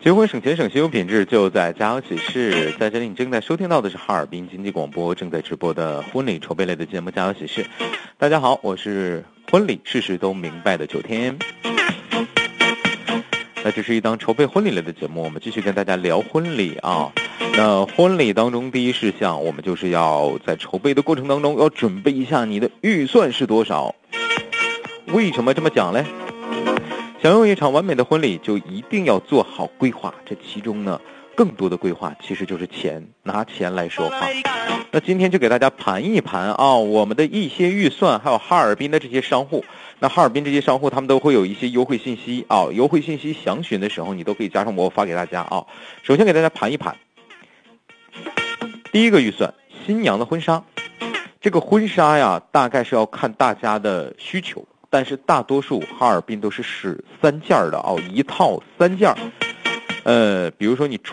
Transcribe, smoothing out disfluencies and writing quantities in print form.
结婚省钱省心有品质，就在家有喜事。在这里，你正在收听到的是哈尔滨经济广播正在直播的婚礼筹备类的节目《家有喜事》。大家好，我是婚礼事事都明白的9天。那这是一档筹备婚礼类的节目，我们继续跟大家聊婚礼啊。那婚礼当中第一事项，我们就是要在筹备的过程当中要准备一下你的预算是多少。为什么这么讲呢？想用一场完美的婚礼，就一定要做好规划。这其中呢，更多的规划其实就是钱，拿钱来说话。那今天就给大家盘一盘啊，我们的一些预算，还有哈尔滨的这些商户。那哈尔滨这些商户他们都会有一些优惠信息啊，优惠信息详询的时候，你都可以加上我发给大家啊。首先给大家盘一盘。第一个预算，新娘的婚纱。这个婚纱呀，大概是要看大家的需求。但是大多数哈尔滨都是使3件的哦，一套3件。比如说你